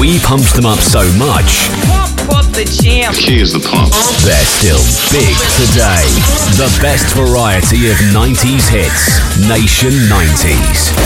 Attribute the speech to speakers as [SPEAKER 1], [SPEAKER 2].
[SPEAKER 1] we pumped them up so much,
[SPEAKER 2] Pump the jam.
[SPEAKER 3] Key is the pump.
[SPEAKER 1] they're still big today. The best variety of 90s hits. Nation 90s.